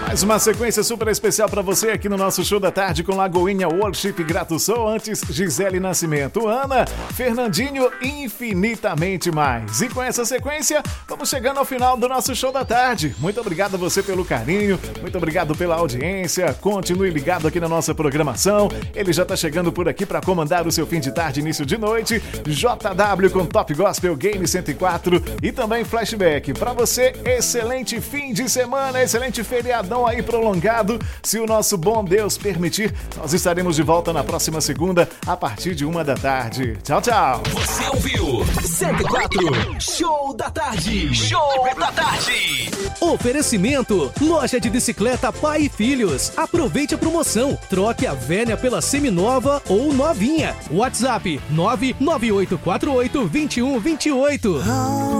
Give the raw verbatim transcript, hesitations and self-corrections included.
Mais uma sequência super especial para você aqui no nosso show da tarde com Lagoinha Worship Grato Sou. Antes, Gisele Nascimento, Ana, Fernandinho, infinitamente mais. E com essa sequência, vamos chegando ao final do nosso show da tarde. Muito obrigado a você pelo carinho, muito obrigado pela audiência. Continue ligado aqui na nossa programação. Ele já tá chegando por aqui para comandar o seu fim de tarde, início de noite. J W com Top Gospel Game cento e quatro e também Flashback. Para você, excelente fim de semana, excelente feriadão aí prolongado. Se o nosso bom Deus permitir, nós estaremos de volta na próxima segunda a partir de uma da tarde. Tchau, tchau. Você ouviu cento e quatro Show da Tarde. Show da Tarde. Oferecimento: loja de bicicleta Pai e Filhos. Aproveite a promoção. Troque a velha pela seminova ou novinha. WhatsApp nove nove oito quatro oito dois um dois oito.